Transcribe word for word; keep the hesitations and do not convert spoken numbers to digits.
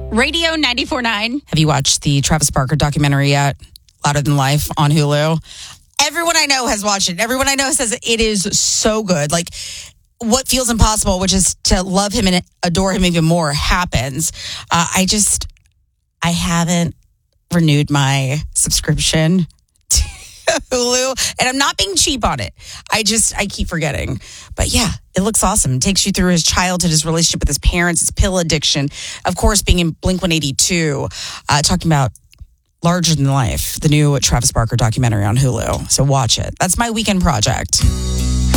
Radio ninety-four point nine. Have you watched the Travis Barker documentary yet? Louder Than Life on Hulu. Everyone I know has watched it. Everyone I know says it is so good. Like, what feels impossible, which is to love him and adore him even more, happens. Uh, I just, I haven't renewed my subscription to Hulu, and I'm not being cheap on it. I just, I keep forgetting. But yeah, it looks awesome. It takes you through his childhood, his relationship with his parents, his pill addiction, of course, being in Blink one eighty-two, uh, talking about Larger Than Life, the new Travis Barker documentary on Hulu. So watch it. That's my weekend project.